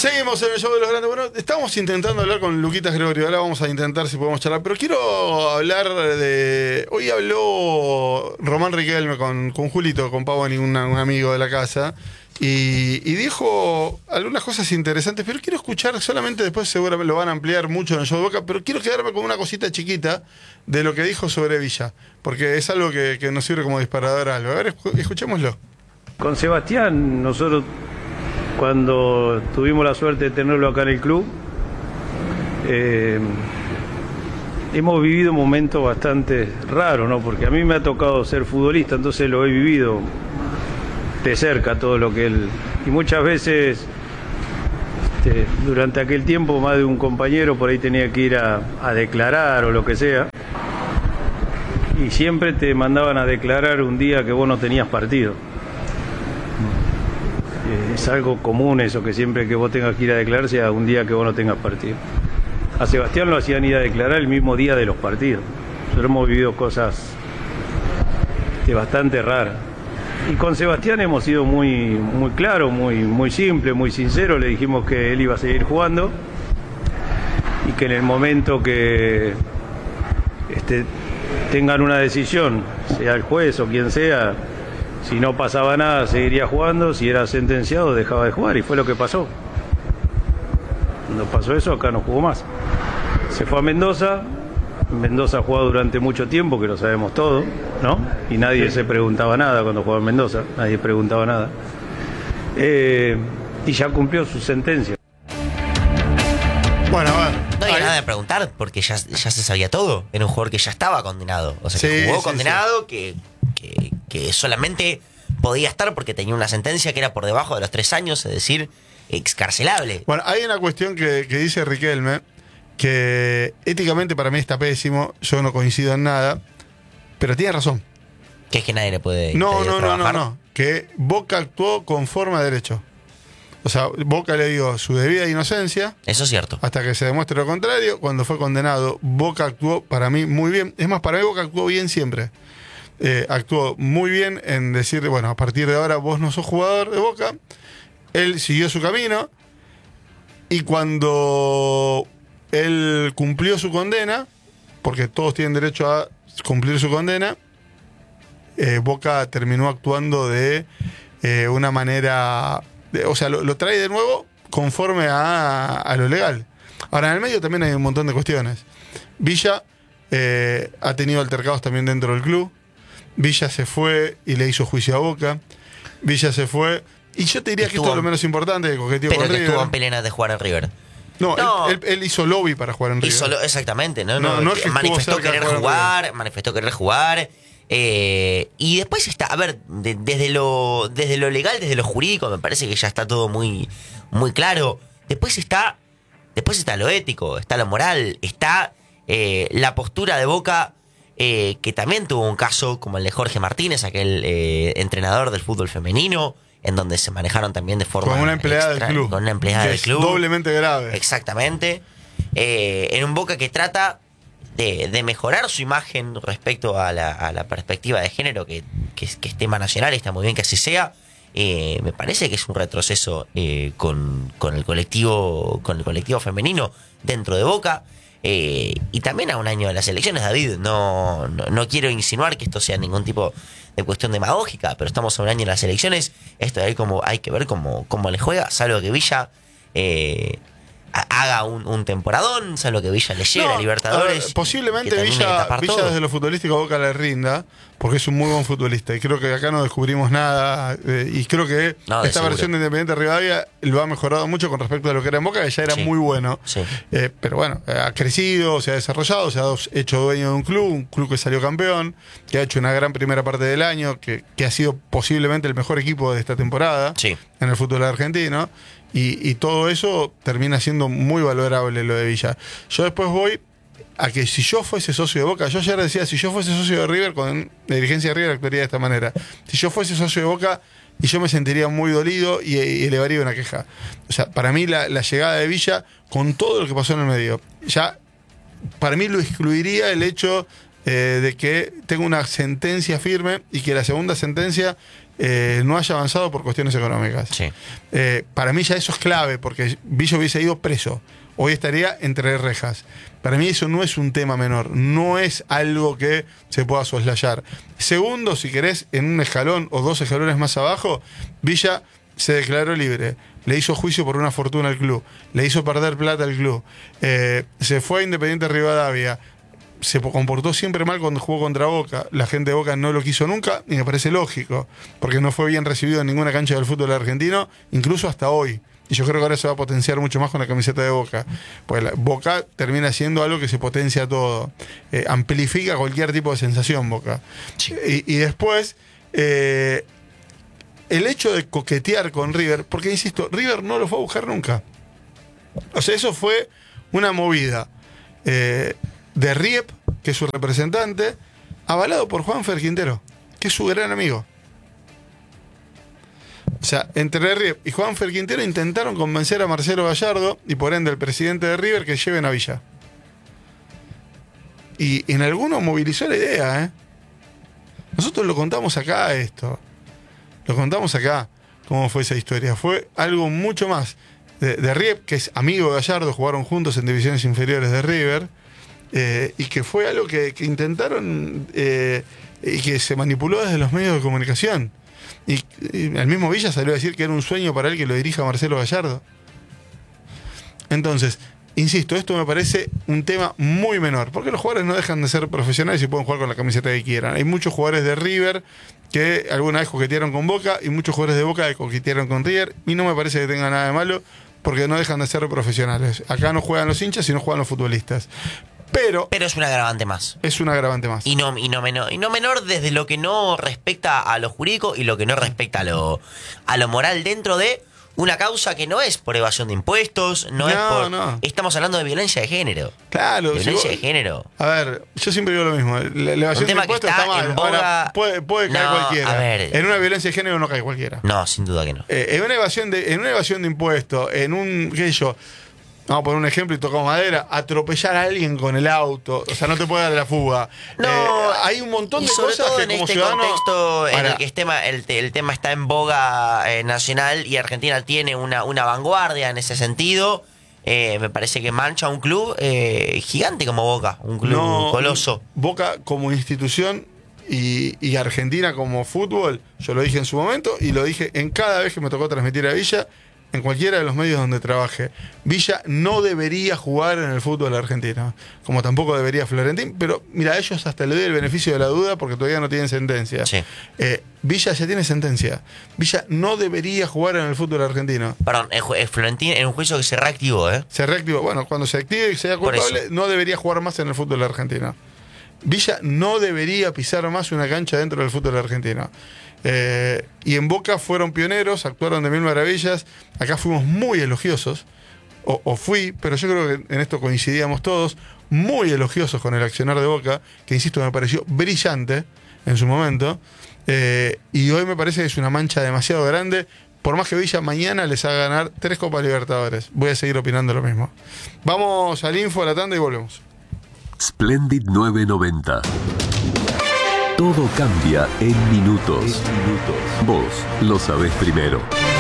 Seguimos en el show de los grandes. Bueno, estamos intentando hablar con Luquitas Gregorio. Ahora vamos a intentar si podemos charlar. Pero quiero hablar de... Hoy habló Román Riquelme con Julito, con Pavoni, un amigo de la casa. Y dijo algunas cosas interesantes. Pero quiero escuchar solamente, después seguramente lo van a ampliar mucho en el show de Boca. Pero quiero quedarme con una cosita chiquita de lo que dijo sobre Villa. Porque es algo que nos sirve como disparador a algo. A ver, escuchémoslo. Con Sebastián, nosotros... Cuando tuvimos la suerte de tenerlo acá en el club, hemos vivido momentos bastante raros, ¿no? Porque a mí me ha tocado ser futbolista, entonces lo he vivido de cerca todo lo que él... Y muchas veces, durante aquel tiempo, más de un compañero por ahí tenía que ir a declarar o lo que sea. Y siempre te mandaban a declarar un día que vos no tenías partido. Es algo común eso, que siempre que vos tengas que ir a declarar sea un día que vos no tengas partido. A Sebastián lo hacían ir a declarar el mismo día de los partidos. Nosotros hemos vivido cosas bastante raras. Y con Sebastián hemos sido muy claros, muy simple, muy sincero. Le dijimos que él iba a seguir jugando y que en el momento que tengan una decisión, sea el juez o quien sea, si no pasaba nada, seguiría jugando. Si era sentenciado, dejaba de jugar. Y fue lo que pasó. Cuando pasó eso, acá no jugó más. Se fue a Mendoza. Mendoza ha jugado durante mucho tiempo, que lo sabemos todo, ¿no? Y nadie se preguntaba nada cuando jugaba en Mendoza. Nadie preguntaba nada. Y ya cumplió su sentencia. Bueno, a ver. No había nada de preguntar, porque ya se sabía todo. Era un jugador que ya estaba condenado. O sea, que jugó condenado, que solamente podía estar porque tenía una sentencia que era por debajo de los 3 años, es decir, excarcelable. Bueno, hay una cuestión que dice Riquelme, que éticamente para mí está pésimo, yo no coincido en nada, pero tiene razón. Que es que nadie le puede No, que Boca actuó conforme a derecho. O sea, Boca le dio su debida inocencia. Eso es cierto. Hasta que se demuestre lo contrario. Cuando fue condenado, Boca actuó para mí muy bien. Es más, para mí Boca actuó bien siempre. Actuó muy bien en decir, bueno, a partir de ahora vos no sos jugador de Boca. Él siguió su camino y cuando él cumplió su condena, porque todos tienen derecho a cumplir su condena, Boca terminó actuando de una manera, o sea, lo trae de nuevo conforme a lo legal. Ahora, en el medio también hay un montón de cuestiones. Villa ha tenido altercados también dentro del club. Villa se fue y le hizo juicio a Boca. Villa se fue. Y yo te diría que esto es lo menos importante, que coqueteó con River. Pero que estuvo en pelea de jugar en River. No. Él hizo lobby para jugar en River. Exactamente. No es que manifestó querer jugar. Y después está, a ver, desde lo legal, desde lo jurídico, me parece que ya está todo muy claro. Después está lo ético, está lo moral, está la postura de Boca. Que también tuvo un caso como el de Jorge Martínez, aquel entrenador del fútbol femenino, en donde se manejaron también de forma con una empleada del club. Con una empleada del club. Doblemente grave. Exactamente. En un Boca que trata de mejorar su imagen respecto a la perspectiva de género, que es tema nacional, y está muy bien que así sea. Me parece que es un retroceso con el colectivo femenino dentro de Boca. Y también a un año de las elecciones, David, no quiero insinuar que esto sea ningún tipo de cuestión demagógica, pero estamos a un año de las elecciones. Esto hay que ver cómo le juega, salvo que Villa haga un temporadón, salvo que Villa le llegue a Libertadores. Posiblemente Villa desde lo futbolístico a Boca le rinda, porque es un muy buen futbolista. Y creo que acá no descubrimos nada. Y creo que esta versión de Independiente Rivadavia lo ha mejorado mucho con respecto a lo que era en Boca, que ya era muy bueno. Sí. Pero bueno, ha crecido, se ha desarrollado, se ha hecho dueño de un club que salió campeón, que ha hecho una gran primera parte del año, que ha sido posiblemente el mejor equipo de esta temporada en el fútbol argentino. Y todo eso termina siendo muy valorable lo de Villa. Yo después voy a que si yo fuese socio de Boca, yo ayer decía, si yo fuese socio de River, con la dirigencia de River actuaría de esta manera. Si yo fuese socio de Boca, y yo me sentiría muy dolido y elevaría una queja. O sea, para mí la llegada de Villa, con todo lo que pasó en el medio, ya para mí lo excluiría el hecho de que tenga una sentencia firme y que la segunda sentencia no haya avanzado por cuestiones económicas. Sí. Para mí ya eso es clave, porque Villa hubiese ido preso. Hoy estaría entre rejas. Para mí eso no es un tema menor, no es algo que se pueda soslayar. Segundo, si querés, en un escalón o 2 escalones más abajo, Villa se declaró libre, le hizo juicio por una fortuna al club, le hizo perder plata al club, se fue a Independiente Rivadavia, se comportó siempre mal cuando jugó contra Boca, la gente de Boca no lo quiso nunca y me parece lógico, porque no fue bien recibido en ninguna cancha del fútbol argentino, incluso hasta hoy. Y yo creo que ahora se va a potenciar mucho más con la camiseta de Boca. Pues Boca termina siendo algo que se potencia todo. Amplifica cualquier tipo de sensación Boca. Sí. Y después, el hecho de coquetear con River, porque insisto, River no lo fue a buscar nunca. O sea, eso fue una movida de Riep, que es su representante, avalado por Juanfer Quintero, que es su gran amigo. O sea, entre Riep y Juanfer Quintero intentaron convencer a Marcelo Gallardo y por ende el presidente de River que lleven a Villa. Y en alguno movilizó la idea, ¿eh? Nosotros lo contamos acá esto. Lo contamos acá, cómo fue esa historia. Fue algo mucho más. De Riep, que es amigo de Gallardo, jugaron juntos en divisiones inferiores de River, y que fue algo que intentaron y que se manipuló desde los medios de comunicación. Y el mismo Villa salió a decir que era un sueño para él que lo dirija Marcelo Gallardo. Entonces, insisto, esto me parece un tema muy menor, porque los jugadores no dejan de ser profesionales y pueden jugar con la camiseta que quieran. Hay muchos jugadores de River que alguna vez coquetearon con Boca y muchos jugadores de Boca que coquetearon con River, y no me parece que tenga nada de malo, porque no dejan de ser profesionales. Acá no juegan los hinchas, sino juegan los futbolistas. Pero es un agravante más. Es un agravante más. Y no menor desde lo que no respecta a lo jurídico y lo que no respecta a lo moral dentro de una causa que no es por evasión de impuestos, no es por... No. Estamos hablando de violencia de género. Claro. De violencia de género. A ver, yo siempre digo lo mismo. La evasión de impuestos está mal. Ahora, puede caer cualquiera. A ver, en una violencia de género no cae cualquiera. No, sin duda que no. En una evasión de impuestos, en un... ¿Qué sé yo? Vamos a poner un ejemplo y tocamos madera. Atropellar a alguien con el auto. O sea, no te puede dar la fuga. No, hay un montón de sobre cosas todo que en como este ciudadano... contexto en el que el tema está en boga nacional y Argentina tiene una vanguardia en ese sentido. Me parece que mancha un club gigante como Boca. Un club coloso. Boca como institución y Argentina como fútbol, yo lo dije en su momento y lo dije en cada vez que me tocó transmitir a Villa, en cualquiera de los medios donde trabaje. Villa no debería jugar en el fútbol argentino, como tampoco debería Florentín, pero mira, a ellos hasta le doy el beneficio de la duda porque todavía no tienen sentencia. Sí. Villa ya tiene sentencia. Villa no debería jugar en el fútbol argentino. Perdón, Florentín en un juicio que se reactivó, ¿eh? Se reactivó. Bueno, cuando se active y sea culpable, no debería jugar más en el fútbol argentino. Villa no debería pisar más una cancha dentro del fútbol argentino. Y en Boca fueron pioneros, actuaron de mil maravillas. Acá fuimos muy elogiosos, o fui, pero yo creo que en esto coincidíamos todos, muy elogiosos con el accionar de Boca, que insisto, me pareció brillante en su momento. Y hoy me parece que es una mancha demasiado grande. Por más que Villa mañana les haga ganar 3 Copas Libertadores. Voy a seguir opinando lo mismo. Vamos al info, a la tanda y volvemos. Splendid 990. Todo cambia en minutos. Vos lo sabés primero.